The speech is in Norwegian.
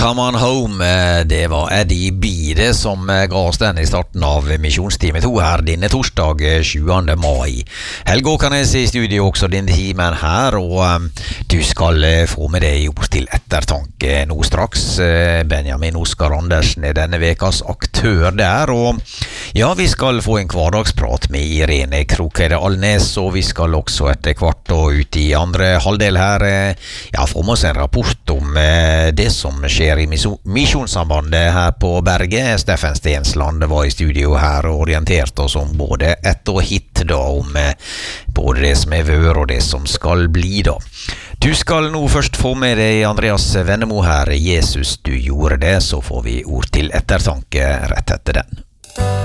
Come on home, det var Eddie Bide som ga oss den I starten av misjonstime 2 her denne torsdag 7. mai. Helge Åkernes I studio også denne timen her, og du skal få med deg ord til ettertanke nå straks. Benjamin Oskar Andersen denne vekas aktør der, og ja, vi skal få en hverdagsprat med Irene Krokeide Alnes, og vi skal også etter hvert og ut I andre halvdel her, ja, få med oss en rapport om det som skjer I Misjonssambandet her på Berge. Steffen Stensland var I studio her og orienterte oss om både ett og hit da, om både det som vør og det som skal bli da. Du skal nå først få med deg Andreas Vennemo her, Jesus du gjorde det, så får vi ord til ettertanke rett etter den.